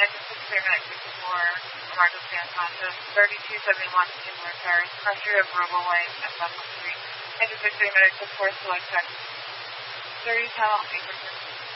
engine 63 minutes 64, Marco San Santos, 3271 Timber Terrace, pressure of Robo Lane at Buffalo Street, engine 63 minutes 64, select text, 30 Tunnel, Anchorage.